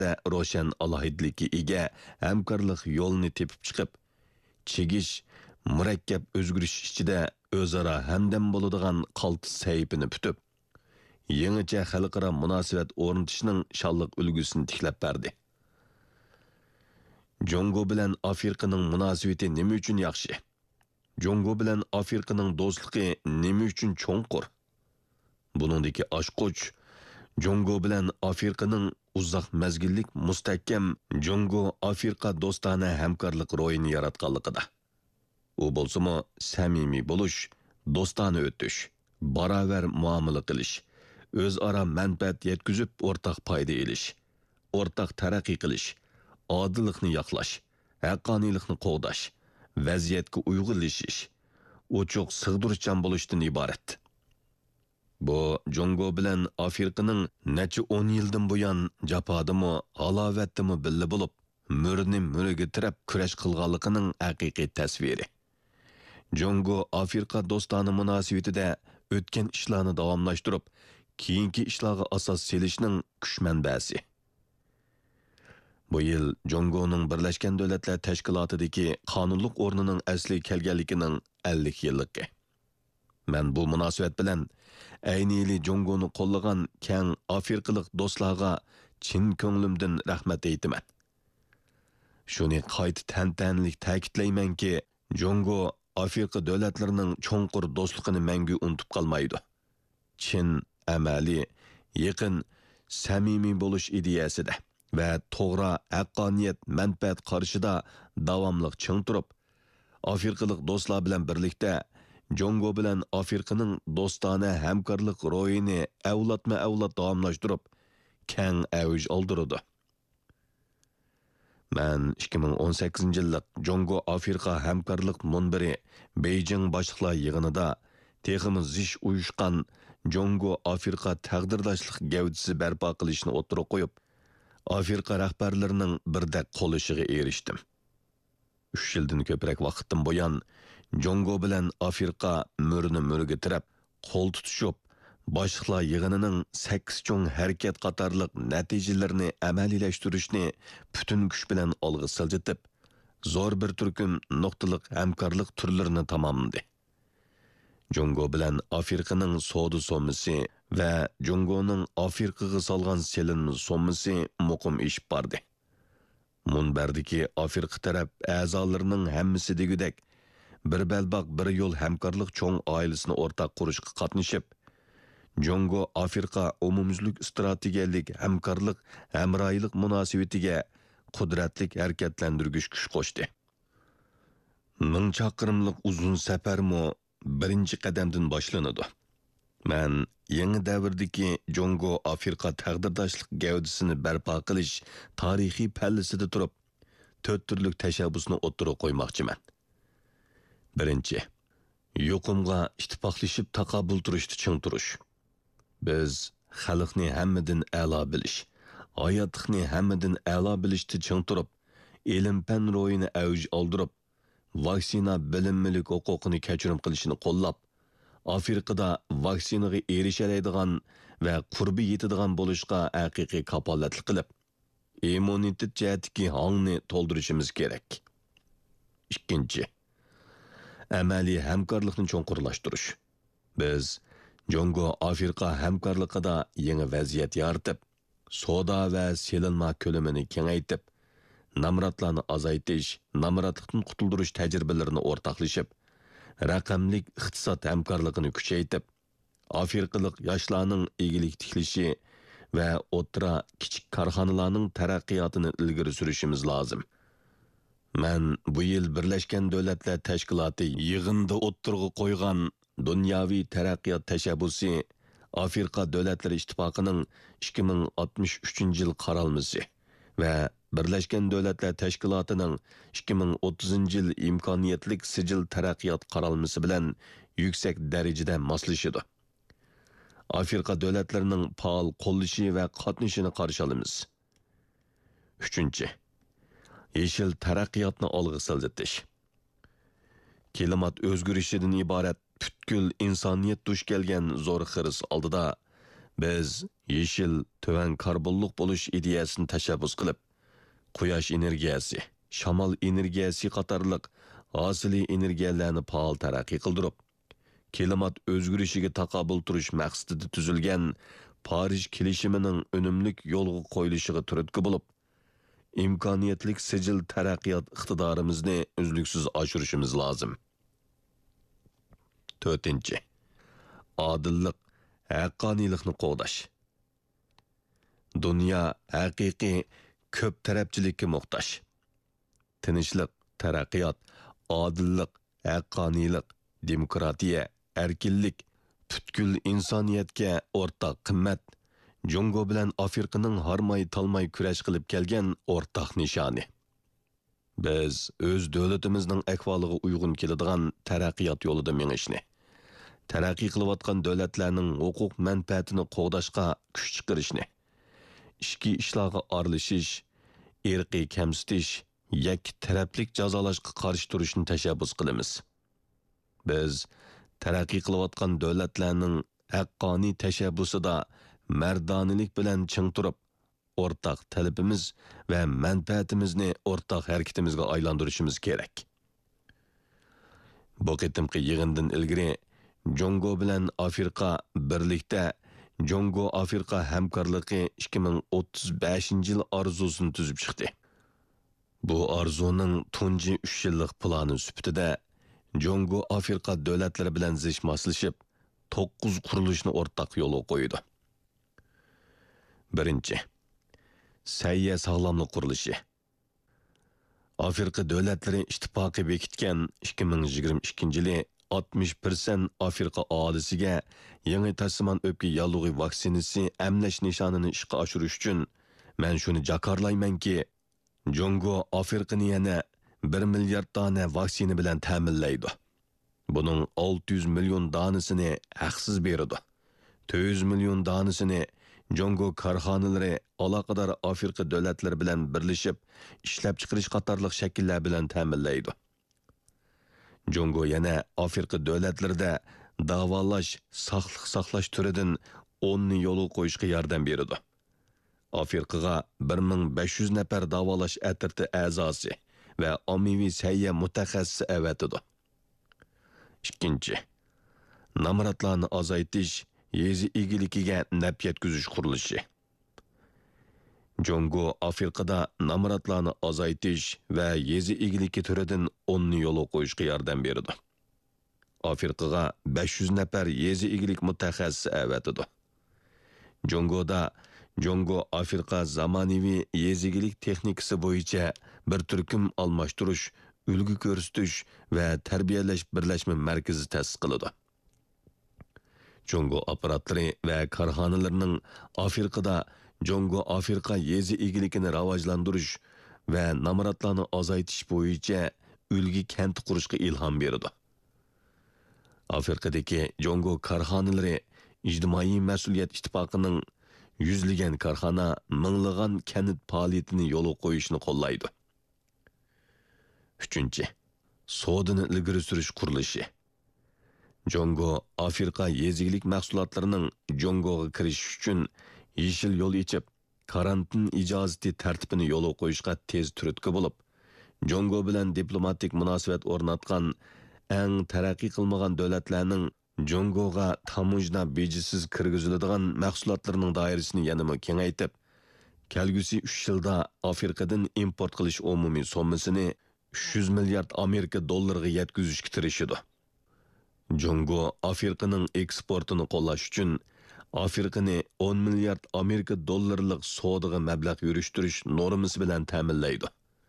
ro'shan alohidlikka ega hamkorlik yo'lini tepib chiqib, chegish, murakkab o'zgarish ichida o'zaro hamdam bo'ladigan qaltis sayfini putib, yangicha xalqaro munosabat o'rnatishning shalliq ulgusini tiklab berdi. Jongo bilan Afrikaning munosabati nima uchun yaxshi? Jongo bilan Afrikaning do'stligi nima uchun cho'nqur? Buningdagi ochqoch Jongo bilan Afrikaning uzoq mazgillik mustahkam Jongo-Afrika do'stona hamkorlik ro'yini yaratganligida. U bo'lsa-mu samimiy bo'lish, do'stona o'tish, barobar muomala qilish, o'zaro manfaat yetkazib o'rtaq foyda olish, o'rtaq taraqqiy qilish, odillikni yoqlash, haqqoniylikni qo'g'dash, vaziyatga uyg'unlashish, ochiq sig'durchan bo'lishdan iborat. Bu Jongo bilan Afrikaning necha 10 yildan buyon jafodimi, halovatdimi billa bo'lib, murni muriga tirab kurash qilganligining haqiqiy tasviri. Jongo Afrika do'stona munosabatida o'tgan ishlarni davomlashtirib, keyingi ishlarga asos selishning kuch manbasi. Bu yil Jongoning Birlashgan Davlatlar Tashkilotidagi qonunlik o'rnining asli kelganligining 50 yilligi. Men bu munosabat bilan aynili Jongoni qo'llagan keng Afrikalik do'stlarga chin ko'nglimdan rahmat aytaman. Shuni qayta tantanlik ta'kidlaymanki, Jongo Afrika davlatlarining cho'nqur do'stligini mangu unutib qolmaydi. Chin, amaliy, yaqin, samimiy bo'lish ideyasida va to'g'ri haqqoniyat manfaat qarshida davomli ching turib, Afrikalik do'stlar bilan birlikda Jongo bilan Afrikaning do'stona hamkorlik ro'yini avlodma-avlod davomlashtirib, keng avj oldirdi. Men 2018-yillik Jongo Afrika hamkorlik munbiri Beijing boshliqlar yig'inida teximiz zish uyushgan Jongo Afrika taqdirdoshlik gavdisi barpo qilishni o'tirib qo'yib, Afrika rahbarlarining birdek qo'lishiga erishdim. 3 yildan ko'proq vaqtdan buyon Jongo bilan Afrika murni-murga tirab, qo'l tutishib, boshliqlar yig'inining 8 cho'ng harakat qatorliq natijalarini amaliyalashtirishni butun kuch bilan olg'a siljitib, zo'r bir turkum nuqtaliq hamkorlik turlarini tamomladi. Jongo bilan Afrikaning savdo so'mmasi va Jongoning Afrikaga solgan selinma so'mmasi muqim ishib bordi. Munbardagi Afrika taraf a'zolarining hammasi degudek bir balbaq bir yo'l hamkorlik cho'ng oilasini o'rtaq qurishga qatnashib, Jongo Afrika umumyuzlik strategiyalik hamkorlik hamroylik munosabatiga qudratlik harakatlantirgich kuch qo'shdi. 1000 chaqirimlik uzun safarmi birinchi qadamdan boshlanadi. Men yangi davrdagi Jongo Afrika taqdirdoshlik gavdisini barpo qilish tarixiy pallasida turib, 4 turlik tashabbusni o'ttirib qo'ymoqchiman. Birinchi, yuqumga ittifoqlashib taqabul turishni ching turish. Biz xalqni hammadan a'lo bilish, hayotlikni hammadan a'lo bilishni ching turib, ilm-fan ro'yini avj oldirib, vaksina bilimlilik huquqini kechirim qilishni qo'llab, Afrikada vaksinaga erishadigan va qurbi yetadigan bo'lishga haqiqiy kapolatlik qilib, immunitet jihatdagi hongni to'ldirishimiz kerak. Ikkinchi, amaliy hamkorlikni cho'nqurlashtirish. Biz Jongo Afrika hamkorligida yangi vaziyat yaratib, savdo va selinma ko'lamini kengaytib, namratlarni azaytish, namratlikdan qutuldirish tajribalarini o'rtoqlashib, raqamlik iqtisod hamkorligini kuchaytib, Afrikalik yoshlarning egilik tiklashi va o'tira kichik korxonalarning taraqqiyotini ilgari surishimiz lozim. Men bu yil Birlashgan Davlatlar Tashkiloti yig'inda o'ttirg'i qo'ygan dunyoviy taraqqiyot tashabbusi Afrika Davlatlar Ittifoqining 2063-yil qaralmasi va Birlashgan Davlatlar Tashkilotining 2030-yil imkoniyatlik sijil taraqqiyot qaralmasi bilan yuksak darajada moslashadi. Afrika davlatlarining faol qo'llashi va qatnashini qarshi olamiz. 3. Yeşil taraqqiyotni olg'a siljitish. Klimat o'zgarishidan iborat butkul insoniyat duch kelgan zo'r xiris oldida biz yeşil, töven karbonluq boluş ideyasini tashabbus qilib, quyosh energiyasi, shamol energiyasi qatorliq hosili energiyalarni faol taraqqiy qildirib, klimat o'zgarishiga taqobil turish maqsadida tuzilgan Parij kelishimining unumlik yo'lga qo'yilishiga turtki bo'lib, imkoniyatlik sijil taraqqiyot iqtidorimizni uzluksiz oshirishimiz lozim. 4. Adillik, haqqoniylikni qo'g'dash. Dunyo haqiqiy ko'p tarafchilikka muhtoj. Tinchlik, taraqqiyot, adillik, haqqoniylik, demokratiya, erkinlik, butkul insoniyatga o'rtaq qimmat, Jungo bilan Afrikaning harmay talmay kurash qilib kelgan o'rtaq nishoni. Biz o'z davlatimizning ahvoliga uyg'un keladigan taraqqiyot yo'lida mengishni, taraqqiy qilayotgan davlatlarning huquq manfaatini qo'g'dashga kuch chiqarishni, ichki ishlarga aralashish, irqiy kamsitish, yakki taraflik jazolashga qarshi turishni tashabbus qilamiz. Biz taraqqiy qilayotgan davlatlarning haqqoniy tashabbusida mardonilik bilan ching turib, o'rtaq talabimiz va manfaatimizni o'rtaq harakatimizga aylantirishimiz kerak. Bu qitimqi yig'indan ilgari Jungo bilan Afrika birlikda Jungo Afrika hamkorligi 2035-yil arzusini tuzib chiqdi. Bu arzuning tunji 3 yillik plani sifatida Jungo Afrika davlatlari bilan zishmoslashib 9 qurilishni o'rtaq yo'lga qo'ydi. 1. Sayya sog'lomlik qurilishi. Afrika davlatlari ittifoqi bekitgan 2022-yili 60% Afrika aholisiga yangi tasman o'pka yalug'i vaksinasi emlash nishonini ishga oshirish uchun men shuni jakarlaymanki, Jungo Afrikani yana 1 milliard dona vaksina bilan ta'minlaydi. Buning 600 million donasini haqsiz beradi. 400 million donasini Jungo korxonalari aloqador Afrika davlatlari bilan birlashib, ishlab chiqarish qatorliq shakllar bilan ta'minlaydi. Jungo yana Afrika davlatlarida davolash, saqliq saqlash turidan 10 yo'l qo'yishga yordam beradi. Afrikaga 1500 nafar davolash atirti a'zosi va ommaviy sayya mutaxassisi avatidi. 2. Namratlarni azaytish, yezi egiligiga naf yetkazish qurilishi. Jungo Afrikada namratlarni azaytish va yezi egiligi turidan 10 yo'l qo'yishga yordam beradi. Afrikaga 500 nafar yezi egilik mutaxassisi avatidi. Jungo Afrika zamonaviy yezigilik texnikasi bo'yicha bir turkum almashtirish, ulgu ko'rsatish va tarbiyalash birlashma markazi ta'sis qiladi. Jungo aparatlari va korxonalarining Afrikada Jungo Afrika yezi egiligini rivojlantirish va namratlarni azaytish bo'yicha ulgu kent qurishga ilhom beradi. Afrikadagi Jungo korxonalari ijtimoiy mas'uliyat ittifoqining yuzlagan korxona, minglagan kanit faoliyatini yo'lga qo'yishni qo'llaydi. 3. Sodini ilgari surish qurilishi. Jungo Afrika yezigilik mahsulotlarining Jungoga kirish uchun yeshil yo'l ichib, karantin ijozati tartibini yo'lga qo'yishga tez turtki bo'lib, Jungo bilan diplomatik munosabat o'rnatgan eng taraqqiy qilmagan davlatlarning Jungoga tamujna bejisiz kirgiziladigan mahsulotlarning doirasini yanada kengaytib, kelgusi 3 yilda Afrikadan import qilish umumiy sommasini 300 milliard Amerika dollariga yetkazishga tirishadi. Jungo Afrikaning eksportini qo'llash uchun Afrikani 10 milliard Amerika dollarlik savdoga mablag' yurishtirish normasi bilan ta'minlaydi.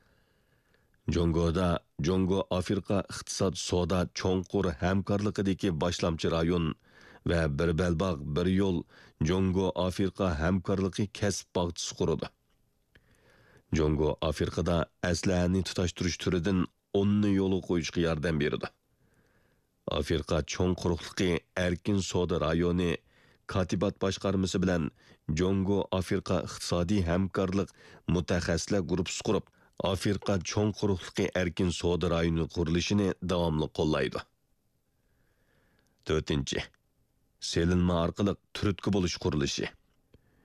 Jungo Afrika iqtisod savdo cho'nqur hamkorligidagi boshlamchi rayon va bir belbog' bir yo'l Jungo Afrika hamkorligi kasb bog'chisi quradi. Jungo Afrikada aslahani tutashtirish turidan 10 yo'l qo'yishga yordam beradi. Afrika cho'nquruqligi erkin savdo rayoni Katibat boshqarmasi bilan Jungo Afrika iqtisodiy hamkorlik mutaxassislar guruhi qurib, Afrika cho'nquruqligi erkin savdo rayoni qurilishini davomli qo'llaydi. 4. Selinma orqali turtki bo'lish qurilishi.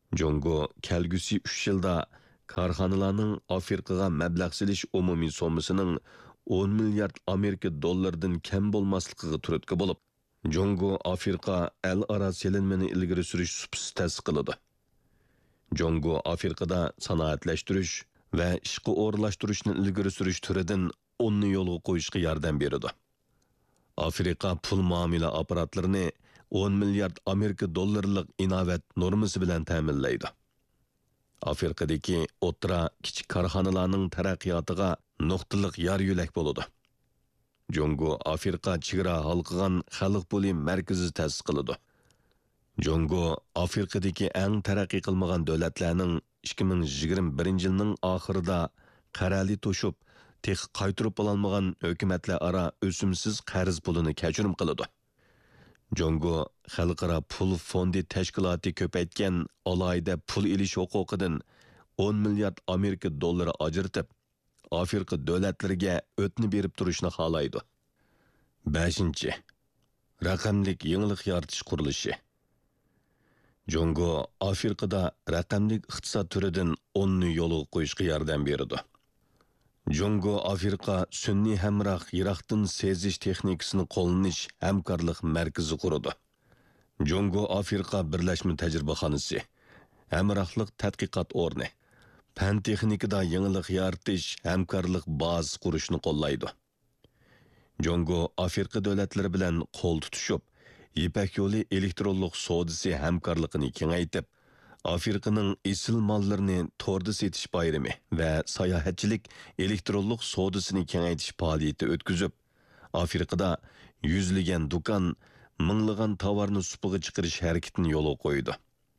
Jongo kelgusi 3 yilda korxonalarning Afrikaga mablag' silish umumiy sommasining 10 milliard Amerika dollaridan kam bo'lmasligiga turtki bo'lib, Jongo Afrika al-ara selinmani ilgari surish supsi ta'sis qiladi. Jongo Afrikada sanoatlashtirish va ishga o'rlashtirishni ilgari surish turidan 10 yo'lga qo'yishga yordam beradi. Afrika pul muomala apparatlarini 10 milliard Amerika dollarlik inovat normasi bilan ta'minlaydi. Afrikadagi o'tira kichik korxonalarning taraqqiyotiga nuqtaliq yor yo'lak bo'ladi. Jongo Afrika chegara halqigan xalq puli markazi ta'sis qiladi. Jongo Afrikadagi eng taraqqiy qilmagan davlatlarning 2021-yilning oxirida qarali to'shib, tex qaytirib bo'lolmagan hukumatlar aro o'simsiz qarz pulini kechirim qiladi. Jongo xalqaro pul fondi tashkiloti ko'paytgan alohida pul ilish huquqidan 10 milliard Amerika dollari ajratib, Afrika davlatlariga o'tni berib turishni xohlaydi. 5. Raqamlik yangilik yaratish qurilishi. Jongo Afrikada raqamlik iqtisod turidan 10 yo'lga qo'yishga yordam beradi. Jongo Afrika sunniy hamroh yiroqdan sezish texnikasini qo'llanish hamkorlik markazi quradi. Jongo Afrika birlashma tajribaxonasi, hamrohlik tadqiqot o'rni, fan texnikada yangilik yaratish hamkorlik bazasi qurishni qo'llaydi. Jongo Afrika davlatlari bilan qo'l tutishib, Ipak yo'li elektronlik savdosi hamkorligini kengaytib, Afrikaning esil mollarini to'rda setish bayrami va sayohatchilik elektronlik savdosini kengaytish faoliyati o'tkazib, Afrikada yuzlagan do'kon, minglagan tovarni supuga chiqarish harakatini yo'lga qo'ydi.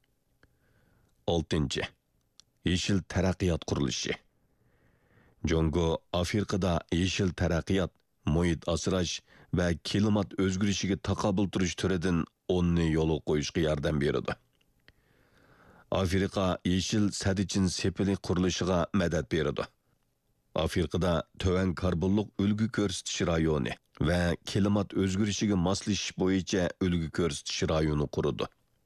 6. Yeshil taraqqiyot qurilishi. Jongo Afrikada yeshil taraqqiyot, muhit asrash va klimat o'zgarishiga taqobil turish turidan 10 yo'lga qo'yishga yordam beradi. Afrika yeshil sadichin sepili qurilishiga madad beradi. Afrikada töven karbonlik ulgu ko'rsatish rayoni va klimat o'zgarishiga moslashish bo'yicha ulgu ko'rsatish rayoni quradi.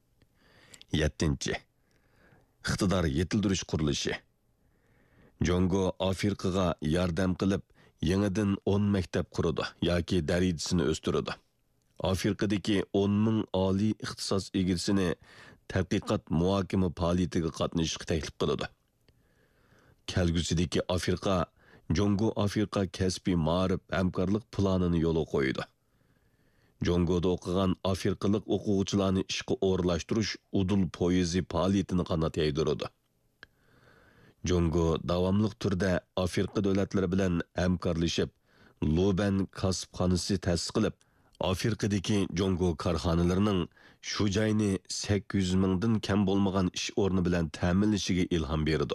7. Iqtidor yetildirish qurilishi. Jongo Afrikaga yordam qilib, yangidan 10 maktab quradi yoki darajasini o'stiradi. Afrikadagi 10 ming oliy ixtisos egasini tadqiqot muhokama faoliyatiga qatnashishga taklif qiladi. Kelgusidagi Afrika, Jongo Afrika kasbiy ma'rif hamkorlik planini yo'lga qo'ydi. Jongoda o'qigan afrikalik o'quvchilarni ishga o'rlashtirish udul poyezi faoliyatini qanot yaydiradi. Jongo davomli turda Afrika davlatlari bilan hamkorlashib, Loban kasbxonasi ta'sis qilib, Afrikadagi Jongo korxonalarining shu joyni 800 mingdan kam bo'lmagan ish o'rni bilan ta'minlashiga ilhom berdi.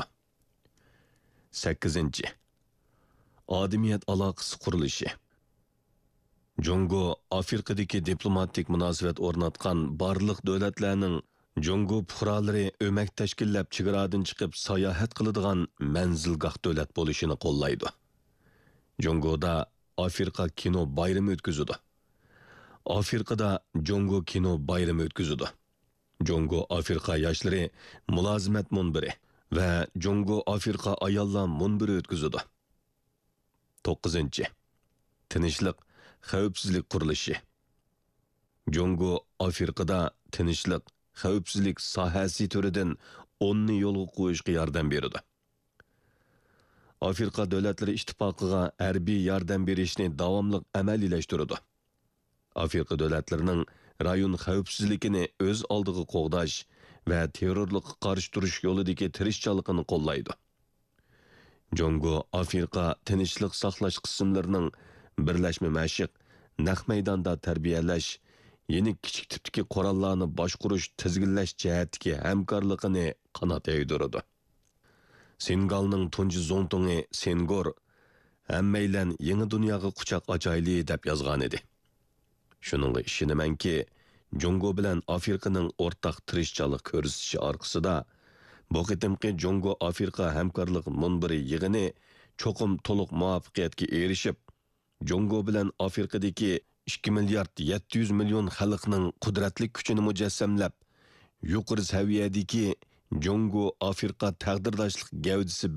8. Odamiyat aloqasi qurilishi. Jongo Afrikadagi diplomatik munosabat o'rnatgan barliq davlatlarning Jongo fuqarolari o'mak tashkillab chegaradan chiqib sayohat qiladigan manzilgoh davlat bo'lishini qo'llaydi. Jongoda Afrika kino bayrami o'tkazadi. Afrikada Jongo kino bayrami o'tkazadi. Jongo Afrika yoshlari mulozimat munbiri va Jongo Afrika ayollar munbiri o'tkazadi. 9. Tinchlik, xavfsizlik qurilishi. Jongo Afrikada tinchlik, xavfsizlik sohasi turidan 10 yo'lga qo'yishga yordam beradi. Afrika davlatlari ittifoqiga harbiy yordam berishni davomli amaliyalashtiradi. Afrika davlatlarining rayon xavfsizligini o'z oldiga qo'g'dash va terrorlikqa qarshi turish yo'lidagi tirishchiligini qo'llaydi. Jongo Afrika tinchlik saqlash qismlarining birlashma mashq, naq maydonda tarbiyalash, yeni kichik tipdagi qurollarni boshqarish, tizginlash jihatdagi hamkorligini qanot yaydiradi. Senegalning tunji zontongi Sengor hammaylan yangi dunyoga quchoq ochayli deb yozgan edi. Shuningga ishonamanki, Jongo bilan Afrikaning o'rtaq tirishchilik ko'rsatishi orqasida bu qitimqi Jongo Afrika hamkorlik munbiri yig'ini cho'qim to'liq muvaffaqiyatga erishib, Jongo bilan Afrikadagi 2 milliard 700 million xalqning qudratli kuchini mujassamlab, yuqori saviyadagi Jungo Afrika taqdirdoshlik gavdisi